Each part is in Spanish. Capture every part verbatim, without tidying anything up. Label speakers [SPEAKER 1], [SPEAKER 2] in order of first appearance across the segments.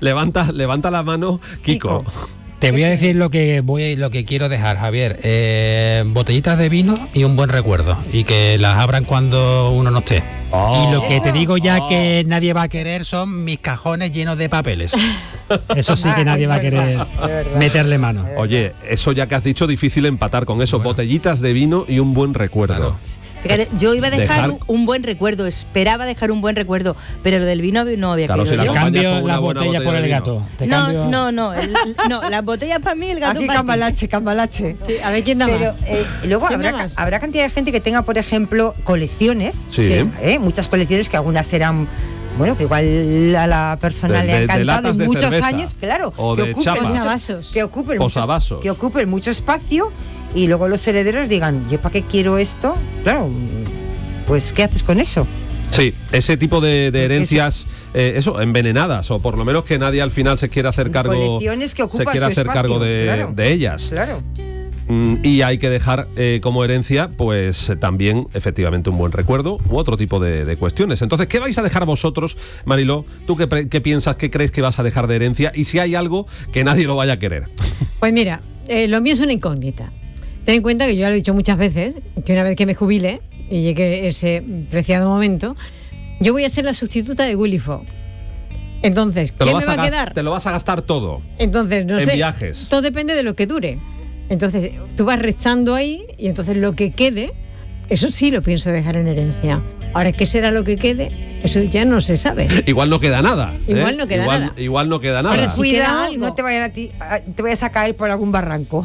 [SPEAKER 1] levanta, levanta la mano, Kiko.
[SPEAKER 2] Kiko. Te voy a decir lo que voy, lo que quiero dejar, Javier. Eh, botellitas de vino y un buen recuerdo. Y que las abran cuando uno no esté. Oh. Y lo que te digo ya oh. que nadie va a querer son mis cajones llenos de papeles. Eso sí que nadie va a querer meterle mano.
[SPEAKER 1] Oye, eso ya que has dicho, difícil empatar con eso. Bueno. Botellitas de vino y un buen recuerdo. Claro.
[SPEAKER 3] Fíjate, yo iba a dejar, dejar un buen recuerdo, esperaba dejar un buen recuerdo, pero lo del vino no había
[SPEAKER 1] claro,
[SPEAKER 3] querido.
[SPEAKER 1] Si
[SPEAKER 3] yo
[SPEAKER 2] cambio la botella, botella por el gato.
[SPEAKER 3] ¿Te no, cambio? no, no, el, no, las botellas para mí, el gato
[SPEAKER 4] Aquí
[SPEAKER 3] para
[SPEAKER 4] cambalache, cambalache.
[SPEAKER 3] Sí, a ver quién da
[SPEAKER 4] pero,
[SPEAKER 3] más.
[SPEAKER 4] Eh, luego habrá, más? habrá cantidad de gente que tenga, por ejemplo, colecciones.
[SPEAKER 1] Sí.
[SPEAKER 4] sí ¿eh? Muchas colecciones que algunas serán... Bueno, que igual a la persona
[SPEAKER 1] de,
[SPEAKER 4] le ha encantado
[SPEAKER 1] de
[SPEAKER 4] en muchos
[SPEAKER 1] cerveza,
[SPEAKER 4] años, claro,
[SPEAKER 1] o
[SPEAKER 4] que
[SPEAKER 1] de
[SPEAKER 4] ocupen,
[SPEAKER 3] posavasos,
[SPEAKER 4] que ocupen mucho, que ocupen mucho espacio y luego los herederos digan, ¿yo para qué quiero esto? Claro, pues ¿qué haces con eso?
[SPEAKER 1] Sí, ese tipo de, de herencias, eh, eso, envenenadas, o por lo menos que nadie al final se quiera hacer cargo,
[SPEAKER 4] colecciones que ocupan
[SPEAKER 1] se quiera
[SPEAKER 4] su
[SPEAKER 1] hacer
[SPEAKER 4] espacio,
[SPEAKER 1] cargo de,
[SPEAKER 4] claro,
[SPEAKER 1] de ellas.
[SPEAKER 4] Claro.
[SPEAKER 1] Y hay que dejar eh, como herencia, pues también, efectivamente, un buen recuerdo u otro tipo de, de cuestiones. Entonces, ¿qué vais a dejar vosotros, Mariló? ¿Tú qué, qué piensas, qué crees que vas a dejar de herencia? Y si hay algo que nadie lo vaya a querer.
[SPEAKER 5] Pues mira, eh, lo mío es una incógnita. Ten en cuenta que yo ya lo he dicho muchas veces, que una vez que me jubile y llegue ese preciado momento, yo voy a ser la sustituta de Willy Fogg. Entonces, ¿qué me va a, a quedar?
[SPEAKER 1] Te lo vas a gastar todo.
[SPEAKER 5] Entonces, no
[SPEAKER 1] en
[SPEAKER 5] sé.
[SPEAKER 1] viajes.
[SPEAKER 5] Todo depende de lo que dure. Entonces, tú vas restando ahí y entonces lo que quede, eso sí lo pienso dejar en herencia. Ahora, ¿qué será lo que quede? Eso ya no se sabe.
[SPEAKER 1] Igual no queda nada.
[SPEAKER 5] Igual
[SPEAKER 1] ¿eh?
[SPEAKER 5] no queda
[SPEAKER 1] igual,
[SPEAKER 5] nada.
[SPEAKER 1] Igual no queda nada.
[SPEAKER 5] Pero si
[SPEAKER 4] cuidado,
[SPEAKER 5] algo.
[SPEAKER 4] no te vayas a, ti, a, te vayas a caer por algún barranco.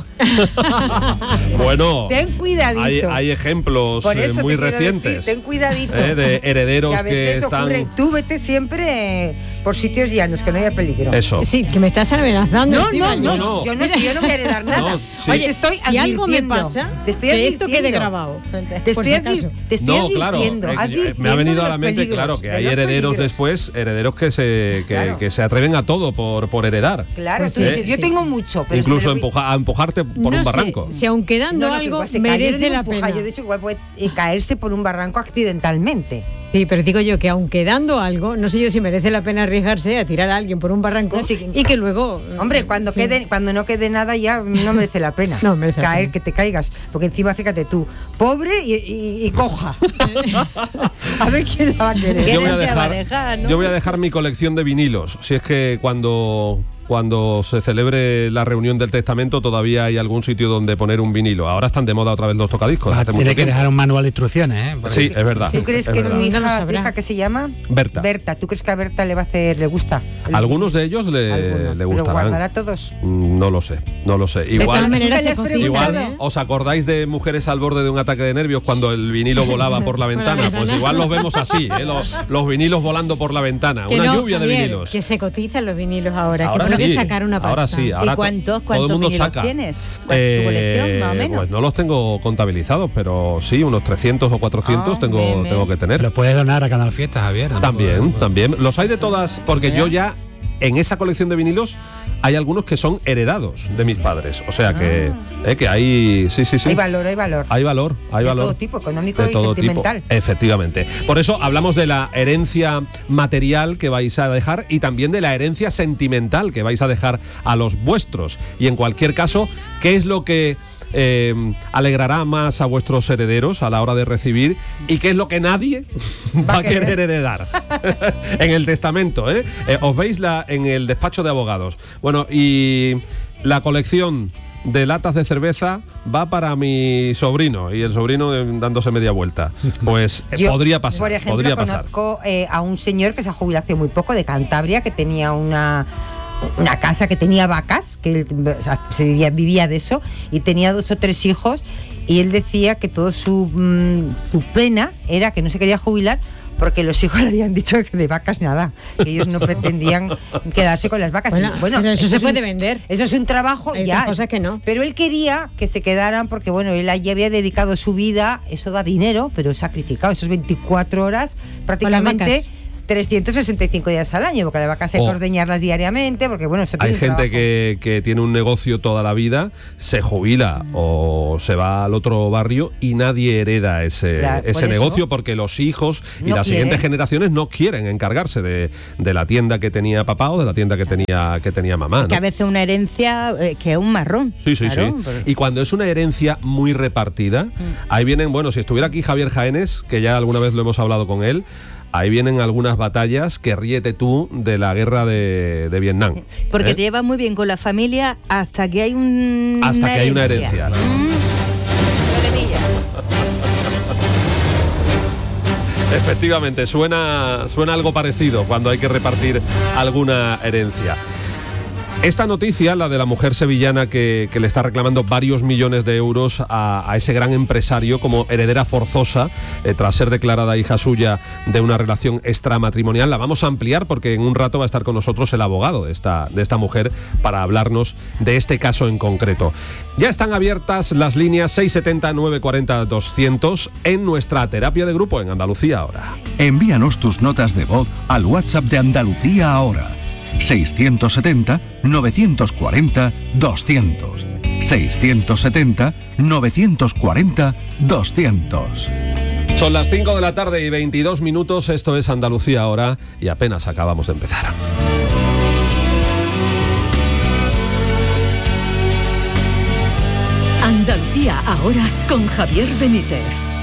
[SPEAKER 1] Bueno,
[SPEAKER 4] ten cuidadito.
[SPEAKER 1] Hay, hay ejemplos eh, muy recientes.
[SPEAKER 4] Decir, ten cuidadito.
[SPEAKER 1] Eh, de herederos que, a
[SPEAKER 4] que están. Ocurre. Tú vete siempre por sitios llanos, que no haya peligro.
[SPEAKER 1] Eso.
[SPEAKER 5] Sí, que me estás amenazando.
[SPEAKER 4] No, no, no, no. Yo no, yo no voy a heredar nada. No, sí.
[SPEAKER 5] Oye, estoy si algo me pasa,
[SPEAKER 4] te estoy
[SPEAKER 5] que esto quede grabado.
[SPEAKER 4] Te estoy, advi- te estoy
[SPEAKER 1] no, claro,
[SPEAKER 4] advirtiendo.
[SPEAKER 1] Me ha venido a la mente, peligros, claro, que hay herederos peligros. después, herederos que se que, claro. que se atreven a todo por, por heredar.
[SPEAKER 4] Claro, pues sí, ¿eh? Yo tengo mucho. Pero
[SPEAKER 1] incluso empuja, a empujarte por
[SPEAKER 5] no
[SPEAKER 1] un
[SPEAKER 5] sé,
[SPEAKER 1] barranco.
[SPEAKER 5] Si aun quedando no, no, algo se merece la
[SPEAKER 4] empuja,
[SPEAKER 5] pena.
[SPEAKER 4] Yo de hecho igual puede caerse por un barranco accidentalmente.
[SPEAKER 5] Sí, pero digo yo que aun quedando algo, no sé yo si merece la pena arriesgarse a tirar a alguien por un barranco no, sí, que, y que luego...
[SPEAKER 4] Hombre, cuando sí. quede, cuando no quede nada ya no merece la pena.
[SPEAKER 5] No merece
[SPEAKER 4] caer,
[SPEAKER 5] pena.
[SPEAKER 4] Que te caigas. Porque encima, fíjate tú, pobre y, y, y coja. A ver quién la va a querer.
[SPEAKER 1] Yo voy a dejar,
[SPEAKER 3] va a dejar, ¿no?
[SPEAKER 1] yo voy a dejar mi colección de vinilos. Si es que cuando... Cuando se celebre la reunión del testamento todavía hay algún sitio donde poner un vinilo. Ahora están de moda otra vez los tocadiscos.
[SPEAKER 2] Ah, tiene que dejar un manual de instrucciones, ¿eh?
[SPEAKER 1] Sí, es verdad.
[SPEAKER 4] ¿Tú crees
[SPEAKER 1] es
[SPEAKER 4] que
[SPEAKER 1] verdad.
[SPEAKER 4] tu hija, tu hija, ¿qué se llama?
[SPEAKER 1] Berta.
[SPEAKER 4] Berta. ¿Tú crees que a Berta le va a hacer, le gusta?
[SPEAKER 1] Algunos de ellos le, le gustarán.
[SPEAKER 4] ¿Pero guardará todos?
[SPEAKER 1] No lo sé, no lo sé. Igual,
[SPEAKER 5] de todas maneras se
[SPEAKER 1] igual
[SPEAKER 5] ¿eh?
[SPEAKER 1] ¿os acordáis de Mujeres al borde de un ataque de nervios cuando el vinilo volaba por la ventana? Pues igual los vemos así, ¿eh? los, los vinilos volando por la ventana.
[SPEAKER 5] Que
[SPEAKER 1] Una
[SPEAKER 5] no,
[SPEAKER 1] lluvia
[SPEAKER 5] Javier,
[SPEAKER 1] de vinilos.
[SPEAKER 5] Que se cotizan los vinilos ahora.
[SPEAKER 1] ahora
[SPEAKER 5] que
[SPEAKER 1] sí,
[SPEAKER 5] que sacar una pasta.
[SPEAKER 1] Ahora sí. Ahora
[SPEAKER 3] ¿Y cuántos, cuántos vinilos
[SPEAKER 1] saca.
[SPEAKER 3] tienes?
[SPEAKER 1] Eh,
[SPEAKER 3] ¿Tu colección, más o menos?
[SPEAKER 1] Pues no los tengo contabilizados, pero sí, unos trescientos o cuatrocientos
[SPEAKER 3] oh,
[SPEAKER 1] tengo,
[SPEAKER 3] me, me.
[SPEAKER 1] tengo que tener.
[SPEAKER 2] Los puedes donar a Canal Fiesta, Javier. ¿no?
[SPEAKER 1] También, también. Los hay de todas, porque yo ya en esa colección de vinilos hay algunos que son heredados de mis padres. O sea que, ah. eh, que hay... Sí, sí, sí.
[SPEAKER 4] Hay valor, hay valor.
[SPEAKER 1] Hay valor, hay
[SPEAKER 4] de
[SPEAKER 1] valor.
[SPEAKER 4] De todo tipo, económico
[SPEAKER 1] de
[SPEAKER 4] y
[SPEAKER 1] todo
[SPEAKER 4] sentimental.
[SPEAKER 1] Tipo. Efectivamente. Por eso hablamos de la herencia material que vais a dejar y también de la herencia sentimental que vais a dejar a los vuestros. Y en cualquier caso, ¿qué es lo que... Eh, alegrará más a vuestros herederos a la hora de recibir y qué es lo que nadie va, va a querer, querer heredar en el testamento, ¿eh? Eh, os veis la, en el despacho de abogados. Bueno, y la colección de latas de cerveza va para mi sobrino y el sobrino eh, dándose media vuelta. Pues eh,
[SPEAKER 4] Yo,
[SPEAKER 1] podría pasar.
[SPEAKER 4] Por ejemplo,
[SPEAKER 1] podría pasar.
[SPEAKER 4] conozco eh, a un señor que se ha jubilado hace muy poco de Cantabria, que tenía una una casa que tenía vacas, que él, o sea, se vivía, vivía de eso, y tenía dos o tres hijos, y él decía que todo su, mmm, su pena era que no se quería jubilar porque los hijos le habían dicho que de vacas nada, que ellos no pretendían quedarse con las vacas.
[SPEAKER 5] Bueno,
[SPEAKER 4] bueno
[SPEAKER 5] pero eso, eso se puede
[SPEAKER 4] un,
[SPEAKER 5] vender.
[SPEAKER 4] Eso es un trabajo,
[SPEAKER 5] hay
[SPEAKER 4] ya.
[SPEAKER 5] Cosas que no.
[SPEAKER 4] Pero él quería que se quedaran porque, bueno, él ya había dedicado su vida, eso da dinero, pero sacrificado, esos veinticuatro horas prácticamente trescientos sesenta y cinco días al año, porque las vacas hay que
[SPEAKER 1] Oh.
[SPEAKER 4] ordeñarlas diariamente, porque bueno, eso tiene
[SPEAKER 1] Hay
[SPEAKER 4] un
[SPEAKER 1] gente
[SPEAKER 4] trabajo.
[SPEAKER 1] que, que tiene un negocio toda la vida, se jubila o se va al otro barrio y nadie hereda ese,
[SPEAKER 4] Claro, por
[SPEAKER 1] ese
[SPEAKER 4] eso.
[SPEAKER 1] negocio porque los hijos y
[SPEAKER 4] No
[SPEAKER 1] las
[SPEAKER 4] quieren.
[SPEAKER 1] siguientes generaciones no quieren encargarse de, de la tienda que tenía papá o de la tienda que tenía, que tenía mamá,
[SPEAKER 3] Que a
[SPEAKER 1] ¿no?
[SPEAKER 3] veces una herencia eh, que es un marrón.
[SPEAKER 1] Sí, sí,
[SPEAKER 3] claro,
[SPEAKER 1] sí.
[SPEAKER 3] pero-
[SPEAKER 1] Y cuando es una herencia muy repartida, ahí vienen, bueno, si estuviera aquí Javier Jaénes, que ya alguna vez lo hemos hablado con él, ahí vienen algunas batallas que ríete tú de la guerra de, de Vietnam.
[SPEAKER 3] Porque
[SPEAKER 1] ¿eh?
[SPEAKER 3] te llevas muy bien con la familia hasta que hay un
[SPEAKER 1] Hasta que hay una herencia. ¿no?
[SPEAKER 3] Problemilla.
[SPEAKER 1] Efectivamente, suena, suena algo parecido cuando hay que repartir alguna herencia. Esta noticia, la de la mujer sevillana que, que le está reclamando varios millones de euros a, a ese gran empresario como heredera forzosa, eh, tras ser declarada hija suya de una relación extramatrimonial, la vamos a ampliar porque en un rato va a estar con nosotros el abogado de esta, de esta mujer para hablarnos de este caso en concreto. Ya están abiertas las líneas seis setenta, nueve cuarenta, doscientos en nuestra terapia de grupo en Andalucía Ahora.
[SPEAKER 6] Envíanos tus notas de voz al WhatsApp de Andalucía Ahora. seiscientos setenta, novecientos cuarenta, doscientos. seiscientos setenta, novecientos cuarenta, doscientos.
[SPEAKER 1] Son las cinco de la tarde y veintidós minutos, esto es Andalucía Ahora y apenas acabamos de empezar.
[SPEAKER 7] Andalucía Ahora con Javier Benítez.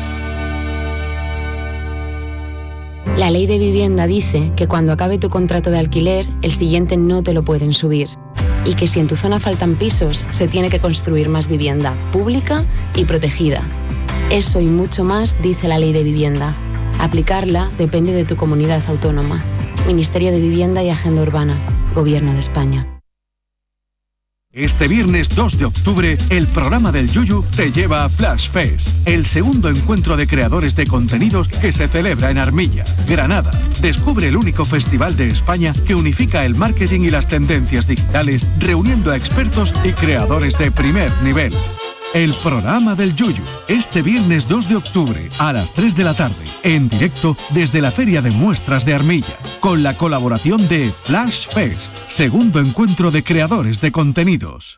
[SPEAKER 8] La ley de vivienda dice que cuando acabe tu contrato de alquiler, el siguiente no te lo pueden subir. Y que si en tu zona faltan pisos, se tiene que construir más vivienda, pública y protegida. Eso y mucho más dice la ley de vivienda. Aplicarla depende de tu comunidad autónoma. Ministerio de Vivienda y Agenda Urbana. Gobierno de España.
[SPEAKER 6] Este viernes dos de octubre, el programa del Yuyu te lleva a Flash Fest, el segundo encuentro de creadores de contenidos que se celebra en Armilla, Granada. Descubre el único festival de España que unifica el marketing y las tendencias digitales, reuniendo a expertos y creadores de primer nivel. El programa del Yuyu, este viernes dos de octubre a las tres de la tarde, en directo desde la Feria de Muestras de Armilla, con la colaboración de Flash Fest, segundo encuentro de creadores de contenidos.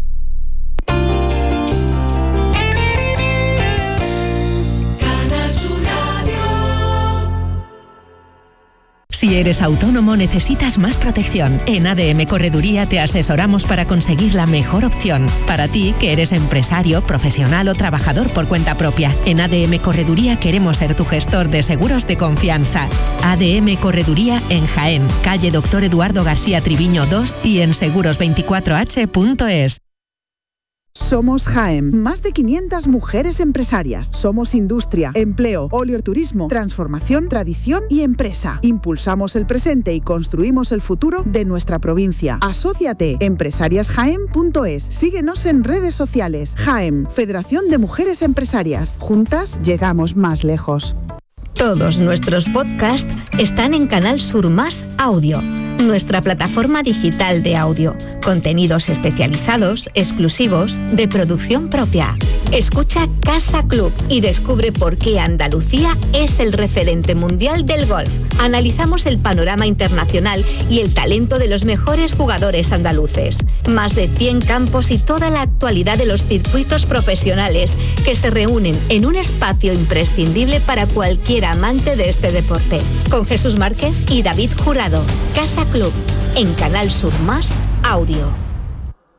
[SPEAKER 7] Si eres autónomo, necesitas más protección. En A D M Correduría te asesoramos para conseguir la mejor opción. Para ti, que eres empresario, profesional o trabajador por cuenta propia. En A D M Correduría queremos ser tu gestor de seguros de confianza. A D M Correduría en Jaén, calle Doctor Eduardo García Triviño dos y en seguros veinticuatro h punto es.
[SPEAKER 9] Somos Jaén, más de quinientas mujeres empresarias. Somos industria, empleo, oleoturismo, transformación, tradición y empresa. Impulsamos el presente y construimos el futuro de nuestra provincia. Asóciate, empresarias jaén punto es. Síguenos en redes sociales. Jaén, Federación de Mujeres Empresarias. Juntas llegamos más lejos.
[SPEAKER 10] Todos nuestros podcasts están en Canal Sur Más Audio, nuestra plataforma digital de audio. Contenidos especializados, exclusivos, de producción propia. Escucha Casa Club y descubre por qué Andalucía es el referente mundial del golf. Analizamos el panorama internacional y el talento de los mejores jugadores andaluces. Más de cien campos y toda la actualidad de los circuitos profesionales que se reúnen en un espacio imprescindible para cualquier amante de este deporte. Con Jesús Márquez y David Jurado. Casa Club, en Canal Sur Más Audio.